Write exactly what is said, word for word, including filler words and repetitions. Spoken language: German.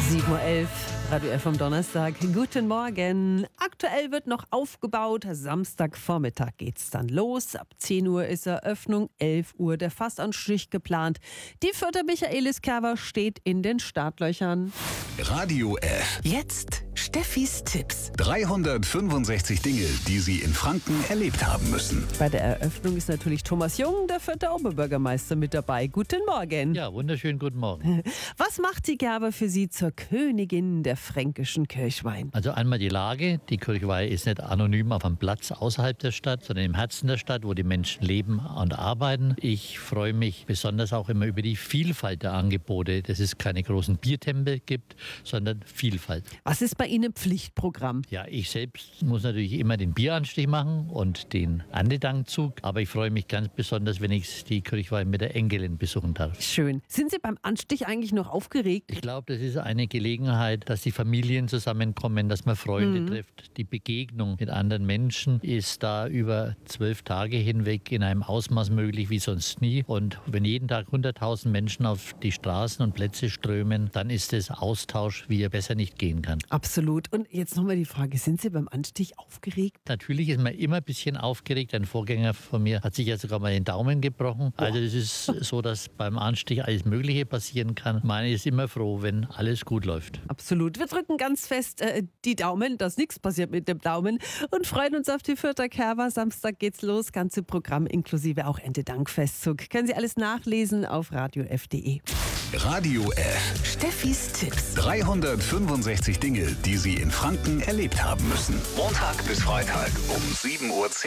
sieben Uhr elf, Radio F am Donnerstag. Guten Morgen. Aktuell wird noch aufgebaut. Samstagvormittag geht's dann los. Ab zehn Uhr ist Eröffnung, elf Uhr der Fastanstich geplant. Die Fürther Michaeliskerber steht in den Startlöchern. Radio F. Jetzt Steffis Tipps. dreihundertfünfundsechzig Dinge, die Sie in Franken erlebt haben müssen. Bei der Eröffnung ist natürlich Thomas Jung, der Fürther Oberbürgermeister, mit dabei. Guten Morgen. Ja, wunderschönen guten Morgen. Was macht die Gerber für Sie zur Königin der fränkischen Kirchweih? Also einmal die Lage. Die Kirchweih ist nicht anonym auf einem Platz außerhalb der Stadt, sondern im Herzen der Stadt, wo die Menschen leben und arbeiten. Ich freue mich besonders auch immer über die Vielfalt der Angebote, dass es keine großen Biertempel gibt, sondern Vielfalt. Was ist bei Ihnen Pflichtprogramm? Ja, ich selbst muss natürlich immer den Bieranstich machen und den Andedankzug, aber ich freue mich ganz besonders, wenn ich die Kirchweih mit der Enkelin besuchen darf. Schön. Sind Sie beim Anstich eigentlich noch aufgeregt? Ich glaube, das ist eine Gelegenheit, dass die Familien zusammenkommen, dass man Freunde Mhm. trifft. Die Begegnung mit anderen Menschen ist da über zwölf Tage hinweg in einem Ausmaß möglich wie sonst nie. Und wenn jeden Tag hunderttausend Menschen auf die Straßen und Plätze strömen, dann ist es Austausch, wie er besser nicht gehen kann. Absolut. Und jetzt nochmal die Frage, sind Sie beim Anstich aufgeregt? Natürlich ist man immer ein bisschen aufgeregt. Ein Vorgänger von mir hat sich ja sogar mal den Daumen gebrochen. Also es ist so, dass beim Anstich alles Mögliche passieren kann. Man ist immer froh, wenn alles gut läuft. Absolut. Wir drücken ganz fest äh, die Daumen, dass nichts passiert mit dem Daumen und freuen uns auf die Fürther Kerber. Samstag geht's los. Ganze Programm inklusive auch Erntedankfestzug. Können Sie alles nachlesen auf radio f punkt de. Radio F. Steffis Tipps. dreihundertfünfundsechzig Dinge, die Sie in Franken erlebt haben müssen. Montag bis Freitag um sieben Uhr zehn.